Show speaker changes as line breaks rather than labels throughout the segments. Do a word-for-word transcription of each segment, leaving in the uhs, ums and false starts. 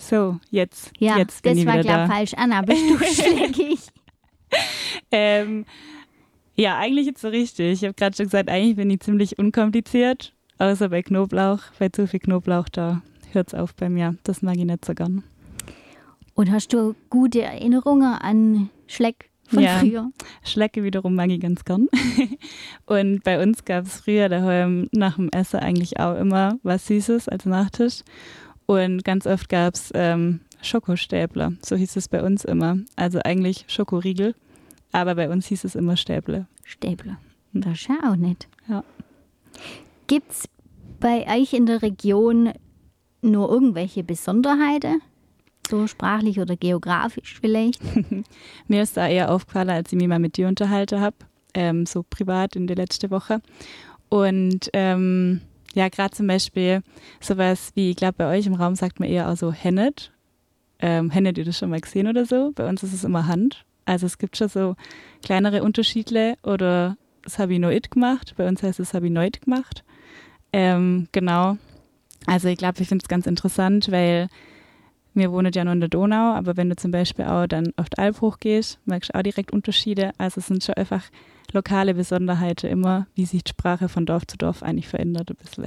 So, jetzt,
ja,
jetzt bin ich wieder da.
das war klar falsch. Anna, bist du schlägig?
ähm, ja, eigentlich jetzt so richtig. Ich habe gerade schon gesagt, eigentlich bin ich ziemlich unkompliziert. Außer bei Knoblauch, bei zu viel Knoblauch, da hört es auf bei mir. Das mag ich nicht so gern.
Und hast du gute Erinnerungen an Schleck von
ja,
früher?
Schlecke wiederum mag ich ganz gern. Und bei uns gab es früher daheim nach dem Essen eigentlich auch immer was Süßes als Nachtisch. Und ganz oft gab es ähm, Schokostäbler, so hieß es bei uns immer. Also eigentlich Schokoriegel, aber bei uns hieß es immer Stäble.
Stäble, das ist ja auch nicht.
Ja.
Gibt es bei euch in der Region nur irgendwelche Besonderheiten? So sprachlich oder geografisch vielleicht?
Mir ist da eher aufgefallen, als ich mich mal mit dir unterhalten habe, ähm, so privat in der letzten Woche. Und ähm, ja, gerade zum Beispiel sowas wie, ich glaube, bei euch im Raum sagt man eher auch so Hennet. Ähm, Hennet, ihr das schon mal gesehen oder so? Bei uns ist es immer Hand. Also es gibt schon so kleinere Unterschiede oder das habe ich noch it gemacht. Bei uns heißt es, das habe ich noch it gemacht. Ähm, genau. Also ich glaube, ich finde es ganz interessant, weil wir wohnen ja nur in der Donau, aber wenn du zum Beispiel auch dann auf die Alp hochgehst, merkst du auch direkt Unterschiede. Also es sind schon einfach lokale Besonderheiten immer, wie sich die Sprache von Dorf zu Dorf eigentlich verändert ein bisschen.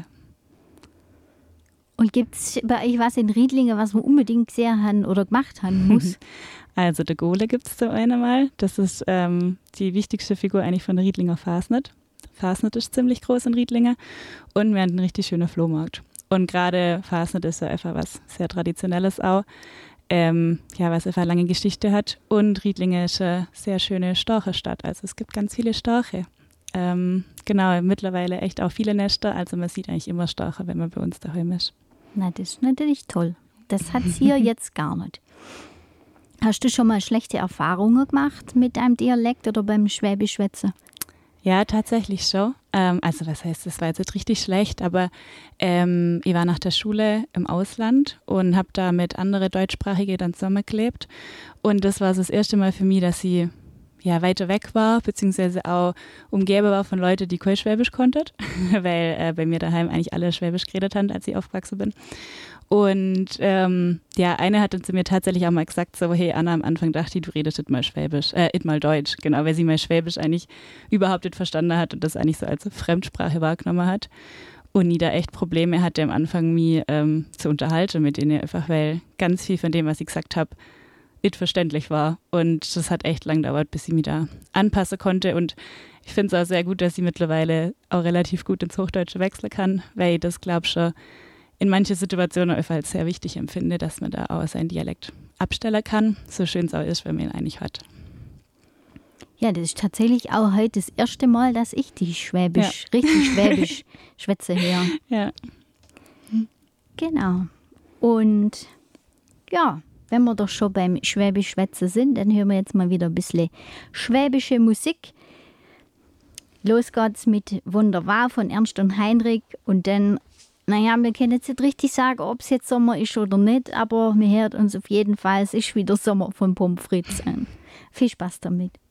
Und gibt es bei euch was in Riedlingen, was man unbedingt gesehen haben oder gemacht haben muss?
Also der Gole gibt es zum einen mal. Das ist ähm, die wichtigste Figur eigentlich von der Riedlinger Fasnet. Fasnet ist ziemlich groß in Riedlingen und wir haben einen richtig schönen Flohmarkt. Und gerade Fasnet ist ja einfach was sehr Traditionelles auch, ähm, ja, was einfach eine lange Geschichte hat. Und Riedlingen ist eine sehr schöne Storchestadt, also es gibt ganz viele Storche. Ähm, genau, mittlerweile echt auch viele Nester, also man sieht eigentlich immer Storche, wenn man bei uns daheim ist.
Na, das ist natürlich toll. Das hat es hier jetzt gar nicht. Hast du schon mal schlechte Erfahrungen gemacht mit deinem Dialekt oder beim Schwäbischwätzen?
Ja, tatsächlich schon. Ähm, also was heißt, das war jetzt nicht richtig schlecht, aber ähm, ich war nach der Schule im Ausland und habe da mit anderen Deutschsprachigen dann zusammengelebt. Und das war so das erste Mal für mich, dass ich ja, weiter weg war, beziehungsweise auch umgeben war von Leuten, die kein Schwäbisch konnten, weil äh, bei mir daheim eigentlich alle Schwäbisch geredet haben, als ich aufgewachsen bin. Und ähm, ja, eine hat dann zu mir tatsächlich auch mal gesagt, so, hey Anna, am Anfang dachte ich, du redest nicht mal Schwäbisch, äh, nicht mal Deutsch, genau, weil sie mal Schwäbisch eigentlich überhaupt nicht verstanden hat und das eigentlich so als Fremdsprache wahrgenommen hat. Und nie da echt Probleme hatte am Anfang, mich ähm, zu unterhalten mit denen, einfach weil ganz viel von dem, was ich gesagt habe, nicht verständlich war. Und das hat echt lang gedauert, bis ich mich da anpassen konnte. Und ich finde es auch sehr gut, dass ich mittlerweile auch relativ gut ins Hochdeutsche wechseln kann, weil ich das, glaube ich, schon in manchen Situationen einfach als sehr wichtig empfinde, dass man da auch seinen Dialekt abstellen kann, so schön es auch ist, wenn man ihn eigentlich hat.
Ja, das ist tatsächlich auch heute das erste Mal, dass ich die Schwäbisch, ja. richtig Schwäbisch schwätze her.
Ja.
Genau. Und ja, wenn wir doch schon beim Schwäbisch schwätzen sind, dann hören wir jetzt mal wieder ein bisschen schwäbische Musik. Los geht's mit Wunderbar von Ernst und Heinrich und dann, naja, wir können jetzt nicht richtig sagen, ob es jetzt Sommer ist oder nicht, aber wir hören uns auf jeden Fall, es ist wieder Sommer von Pommes frites an. Viel Spaß damit.